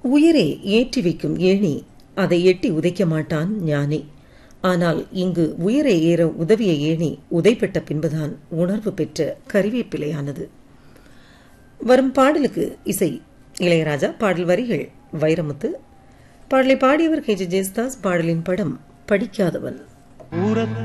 உயிரை ஏற்றி வைக்கும் ஏணி அதை எட்டி உதைக்க மாட்டான் ஞானி. ஆனால் இங்கு உயிரை ஏற உதவிய ஏணி உதைப்பட்ட பின்புதான் உணர்வு பெற்ற கறிவேப்பிலையானது. வரும் பாடலுக்கு இசை இளையராஜா, பாடல் வரிகள் வைரமுத்து, பாடலை பாடியவர் கே.ஜே. ஜேசுதாஸ், பாடலின் படம் படிக்காதவன்.